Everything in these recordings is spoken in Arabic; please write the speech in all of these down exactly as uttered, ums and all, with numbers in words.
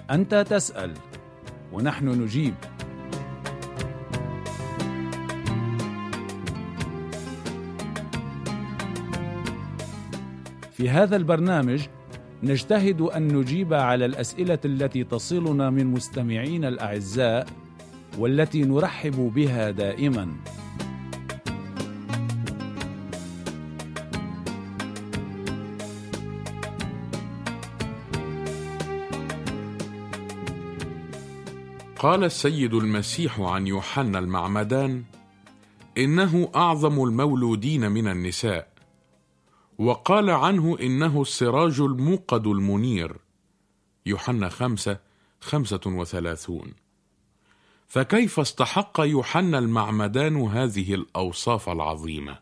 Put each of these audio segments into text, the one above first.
أنت تسأل ونحن نجيب. في هذا البرنامج نجتهد أن نجيب على الأسئلة التي تصلنا من مستمعينا الأعزاء والتي نرحب بها دائما. قال السيد المسيح عن يوحنا المعمدان: إنه أعظم المولودين من النساء، وقال عنه إنه السراج الموقد المنير، يوحنا خمسة خمسة وثلاثون. فكيف استحق يوحنا المعمدان هذه الأوصاف العظيمة؟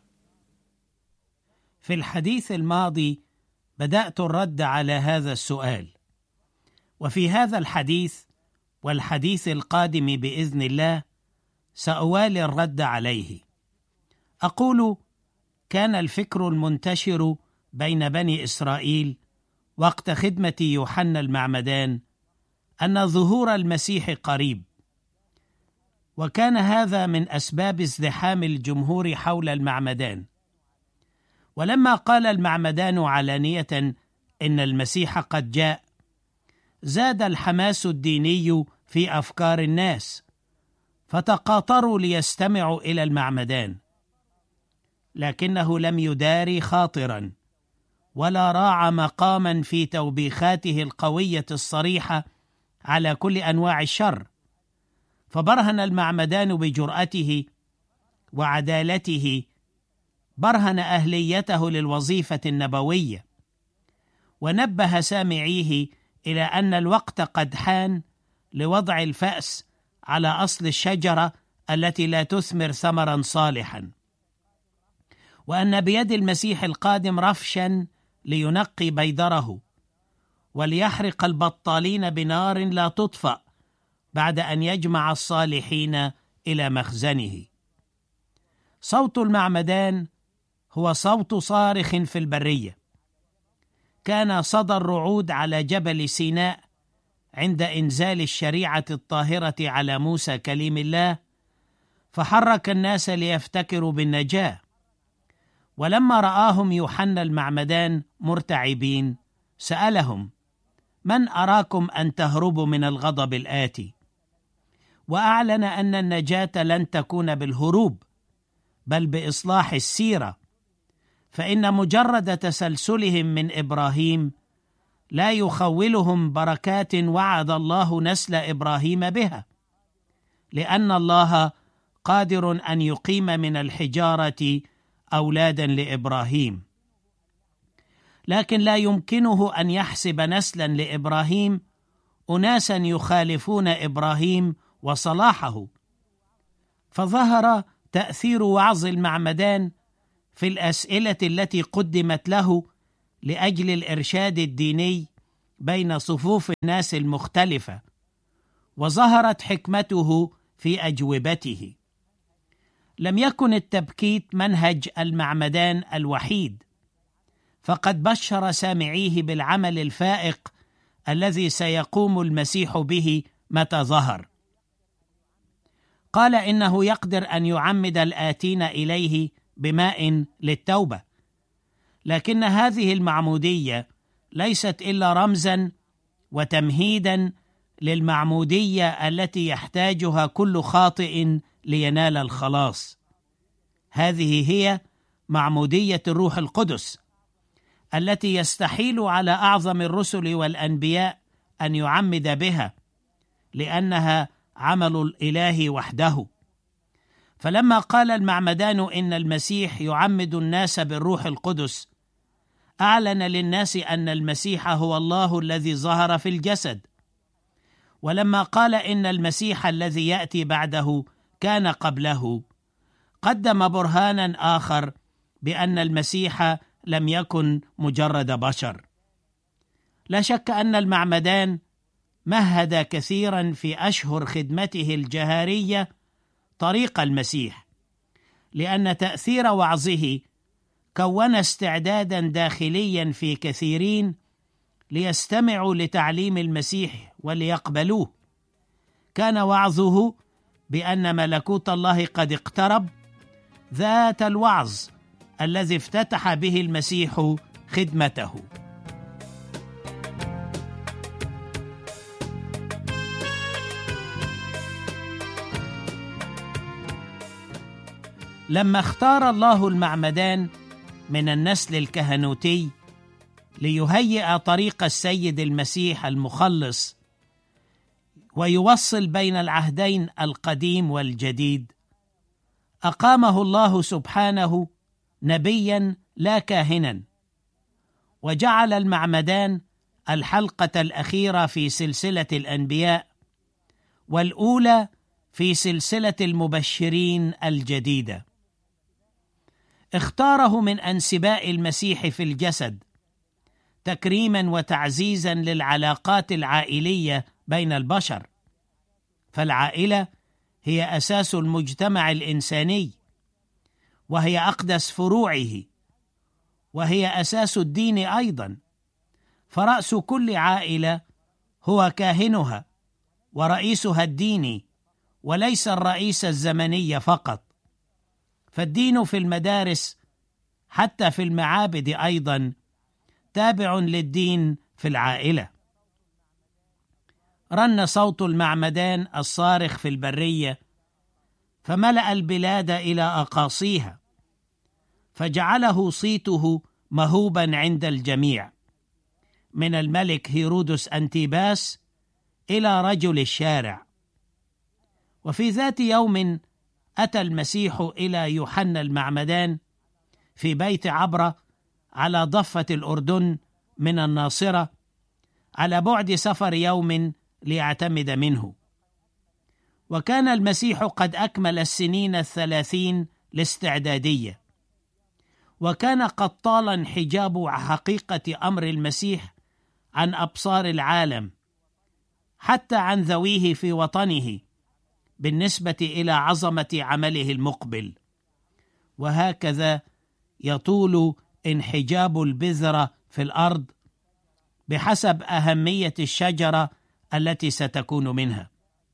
في الحديث الماضي بدأت الرد على هذا السؤال، وفي هذا الحديث والحديث القادم بإذن الله سأوالي الرد عليه. أقول: كان الفكر المنتشر بين بني إسرائيل وقت خدمة يوحنا المعمدان أن ظهور المسيح قريب، وكان هذا من أسباب ازدحام الجمهور حول المعمدان. ولما قال المعمدان علانية إن المسيح قد جاء، زاد الحماس الديني في أفكار الناس، فتقاطروا ليستمعوا إلى المعمدان، لكنه لم يداري خاطرا ولا راعى مقاما في توبيخاته القوية الصريحة على كل أنواع الشر، فبرهن المعمدان بجرأته وعدالته، برهن أهليته للوظيفة النبوية، ونبه سامعيه إلى أن الوقت قد حان لوضع الفأس على أصل الشجرة التي لا تثمر ثمرا صالحا، وأن بيد المسيح القادم رفشا لينقي بيدره وليحرق البطالين بنار لا تطفأ بعد أن يجمع الصالحين إلى مخزنه. صوت المعمدان هو صوت صارخ في البرية. كان صدى الرعود على جبل سيناء عند إنزال الشريعة الطاهرة على موسى كليم الله، فحرك الناس ليفتكروا بالنجاة. ولما رآهم يوحنا المعمدان مرتعبين سألهم: من أراكم أن تهربوا من الغضب الآتي؟ وأعلن أن النجاة لن تكون بالهروب بل بإصلاح السيرة، فإن مجرد تسلسلهم من إبراهيم لا يخولهم بركات وعد الله نسل إبراهيم بها، لأن الله قادر أن يقيم من الحجارة أولادا لإبراهيم، لكن لا يمكنه أن يحسب نسلا لإبراهيم أناسا يخالفون إبراهيم وصلاحه. فظهر تأثير وعظ المعمدان في الأسئلة التي قدمت له لأجل الإرشاد الديني بين صفوف الناس المختلفة، وظهرت حكمته في أجوبته. لم يكن التبكيت منهج المعمدان الوحيد، فقد بشر سامعيه بالعمل الفائق الذي سيقوم المسيح به متى ظهر. قال إنه يقدر أن يعمد الآتين إليه بماء للتوبة، لكن هذه المعمودية ليست إلا رمزا وتمهيدا للمعمودية التي يحتاجها كل خاطئ لينال الخلاص. هذه هي معمودية الروح القدس التي يستحيل على أعظم الرسل والأنبياء أن يعمد بها، لأنها عمل الإله وحده. فلما قال المعمدان إن المسيح يعمد الناس بالروح القدس، أعلن للناس أن المسيح هو الله الذي ظهر في الجسد. ولما قال إن المسيح الذي يأتي بعده كان قبله، قدم برهانا آخر بأن المسيح لم يكن مجرد بشر. لا شك أن المعمدان مهد كثيرا في أشهر خدمته الجهارية طريق المسيح، لأن تأثير وعظه كون استعدادا داخليا في كثيرين ليستمعوا لتعليم المسيح وليقبلوه. كان وعظه بأن ملكوت الله قد اقترب، ذات الوعظ الذي افتتح به المسيح خدمته. لما اختار الله المعمدان من النسل الكهنوتي ليهيئ طريق السيد المسيح المخلص ويوصل بين العهدين القديم والجديد، أقامه الله سبحانه نبيا لا كاهنا، وجعل المعمدان الحلقة الأخيرة في سلسلة الأنبياء، والأولى في سلسلة المبشرين الجديدة. اختاره من أنسباء المسيح في الجسد تكريما وتعزيزا للعلاقات العائلية بين البشر، فالعائلة هي أساس المجتمع الإنساني، وهي أقدس فروعه، وهي أساس الدين أيضا، فرأس كل عائلة هو كاهنها ورئيسها الديني، وليس الرئيس الزمني فقط. فالدين في المدارس حتى في المعابد أيضا تابع للدين في العائلة. رن صوت المعمدان الصارخ في البرية فملأ البلاد إلى أقاصيها، فجعله صيته مهوبا عند الجميع، من الملك هيرودس أنتيباس إلى رجل الشارع. وفي ذات يوم أتى المسيح إلى يوحنا المعمدان في بيت عبرة على ضفة الأردن من الناصرة، على بعد سفر يوم ليعتمد منه. وكان المسيح قد أكمل السنين الثلاثين الاستعدادية، وكان قد طال انحجاب حقيقة أمر المسيح عن أبصار العالم، حتى عن ذويه في وطنه، بالنسبة إلى عظمة عمله المقبل. وهكذا يطول انحجاب البذرة في الأرض بحسب أهمية الشجرة التي ستكون منها.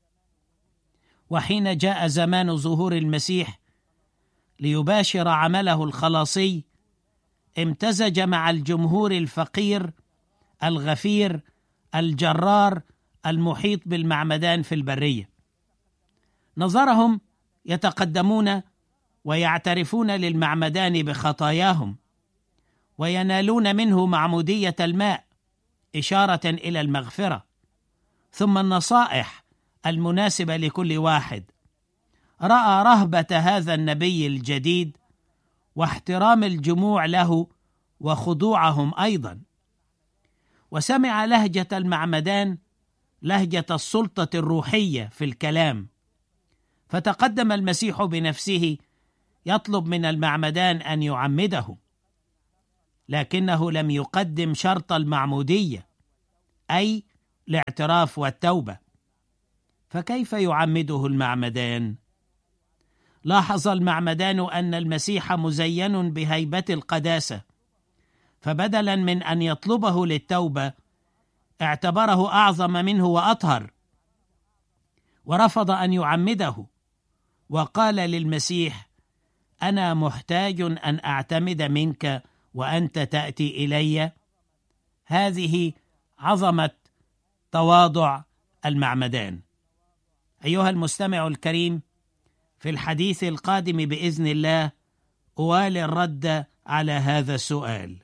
وحين جاء زمان ظهور المسيح ليباشر عمله الخلاصي، امتزج مع الجمهور الفقير الغفير الجرار المحيط بالمعمدان في البرية. نظرهم يتقدمون ويعترفون للمعمدان بخطاياهم، وينالون منه معمودية الماء إشارة إلى المغفرة، ثم النصائح المناسبة لكل واحد. رأى رهبة هذا النبي الجديد واحترام الجموع له وخضوعهم أيضا، وسمع لهجة المعمدان لهجة السلطة الروحية في الكلام، فتقدم المسيح بنفسه يطلب من المعمدان أن يعمده، لكنه لم يقدم شرط المعمودية، أي الاعتراف والتوبة. فكيف يعمده المعمدان؟ لاحظ المعمدان أن المسيح مزين بهيبة القداسة، فبدلا من أن يطلبه للتوبة اعتبره أعظم منه وأطهر، ورفض أن يعمده، وقال للمسيح: أنا محتاج أن أعتمد منك وأنت تأتي إلي. هذه عظمة تواضع المعمدان. أيها المستمع الكريم، في الحديث القادم بإذن الله أوالي الرد على هذا السؤال.